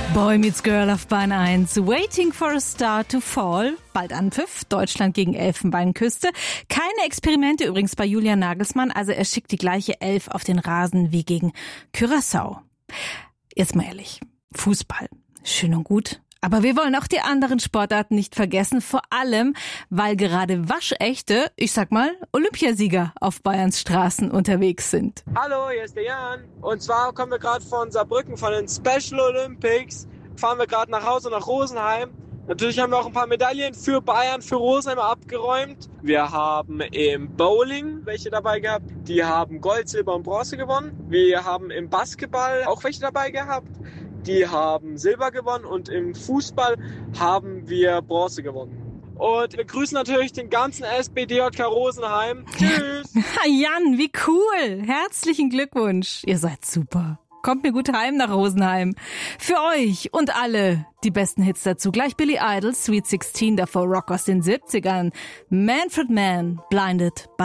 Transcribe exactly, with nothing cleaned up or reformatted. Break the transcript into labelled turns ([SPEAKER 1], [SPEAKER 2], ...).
[SPEAKER 1] Boy Meets Girl auf Bahn eins. Waiting for a Star to Fall. Bald Anpfiff. Deutschland gegen Elfenbeinküste. Keine Experimente übrigens bei Julian Nagelsmann. Also er schickt die gleiche Elf auf den Rasen wie gegen Curaçao. Jetzt mal ehrlich. Fußball. Schön und gut. Aber wir wollen auch die anderen Sportarten nicht vergessen, vor allem, weil gerade waschechte, ich sag mal, Olympiasieger auf Bayerns Straßen unterwegs sind.
[SPEAKER 2] Hallo, hier ist der Jan. Und zwar kommen wir gerade von Saarbrücken, von den Special Olympics. Fahren wir gerade nach Hause, nach Rosenheim. Natürlich haben wir auch ein paar Medaillen für Bayern, für Rosenheim abgeräumt. Wir haben im Bowling welche dabei gehabt. Die haben Gold, Silber und Bronze gewonnen. Wir haben im Basketball auch welche dabei gehabt. Die haben Silber gewonnen und im Fußball haben wir Bronze gewonnen. Und wir grüßen natürlich den ganzen S B D J K Rosenheim. Tschüss!
[SPEAKER 1] Jan, wie cool! Herzlichen Glückwunsch! Ihr seid super. Kommt mir gut heim nach Rosenheim. Für euch und alle die besten Hits dazu. Gleich Billy Idol, Sweet sixteen, davor Rock aus den siebzigern. Manfred Mann, Blinded by